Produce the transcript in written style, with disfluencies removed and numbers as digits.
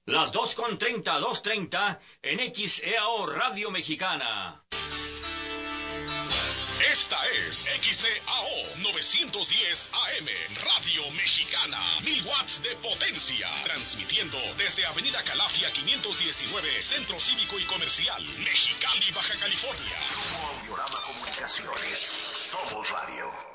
Las 2:30 en XEAO Radio Mexicana. Esta es XEAO 910 AM, Radio Mexicana, 1000 watts de potencia, transmitiendo desde Avenida Calafia 519, Centro Cívico y Comercial, Mexicali, Baja California. Grupo Audiorama Comunicaciones, Somos Radio.